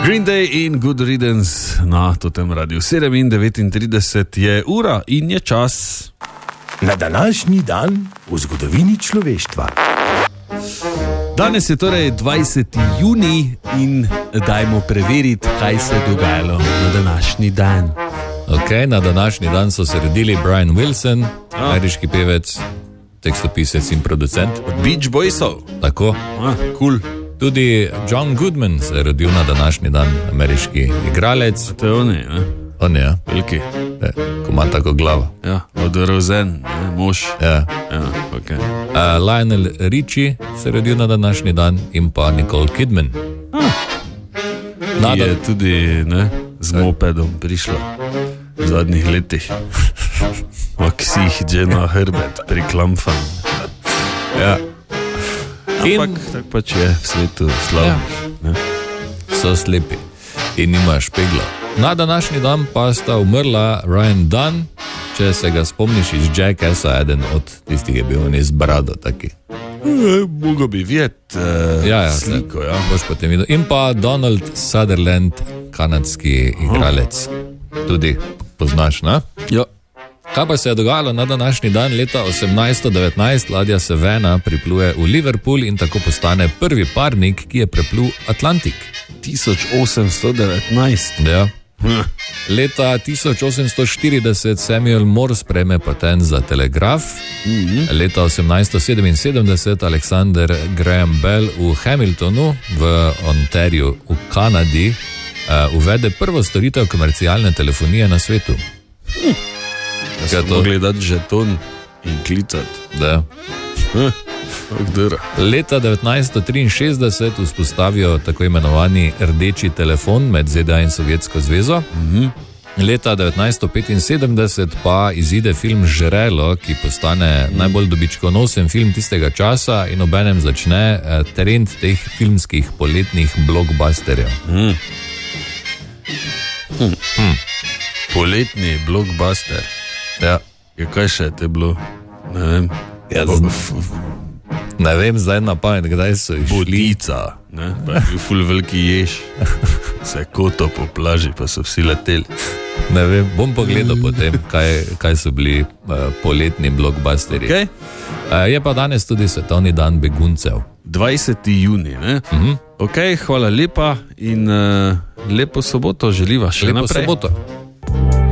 Green Day in Good Riddance na totem radiju. 7:39 je ura in je čas. Na današnji dan v zgodovini človeštva. Danes je torej 20. junij in dajmo preveriti, kaj se je dogajalo na današnji dan. Okay, na današnji dan so se rodili Brian Wilson, ameriški pevec, tekstopisec in producent. Beach Boysov. Tako. Cool. Tudi John Goodman se je rodil na današnji dan, ameriški igralec. To je on, ne? On je, ja. Veliki. Ko ima tako glavo. Ja, od Rozen, mož. Ja. Okay. Lionel Richie se je rodil na današnji dan in pa Nicole Kidman. Je tudi z mopedom prišla v zadnjih letih. Ksih že na hrbet priklamfan. Ja. Ampak tako pač je v svetu slavnih. Ja. So slepi in nima špegla. Na današnji dan pa sta umrla Ryan Dunn, če se ga spomniš iz Jackassa, eden od tistih je bil on iz brado taki. Mogo bi videti sliko. Ja. Boš potem videl. In pa Donald Sutherland, kanadski igralec. Tudi poznaš, ne? Ja. Kaj pa se je dogajalo na današnji dan? Leta 1819 ladja Savannah pripluje v Liverpool in tako postane prvi parnik, ki je preplul Atlantik. 1819. Ja. Leta 1840 Samuel Morse prejme patent za telegraf. Leta 1877 Alexander Graham Bell v Hamiltonu v Ontariju v Kanadi uvede prvo storitev komercialne telefonije na svetu. Ja, to gledati žeton in klicati. Da. Leta 1963 vzpostavijo tako imenovani rdeči telefon med ZDA in Sovjetsko zvezo. Leta 1975 pa izide film Žrelo, ki postane najbolj dobičkonosen film tistega časa in obenem začne trend teh filmskih poletnih blockbusterjev. Poletni blockbuster. Ja. Kaj še te bilo? Ne vem. Ne vem zdaj na pamet, kdaj so išli. Bodica, pa je bil ful veliki jež. Se koto po plaži, pa so vsi leteli. Ne vem, bom pogledal potem, kaj so bili poletni blockbusteri. Okay. Je pa danes tudi svetovni dan beguncev. 20. junij, ne? Ok, hvala lepa in lepo soboto želiva še naprej. Lepo soboto.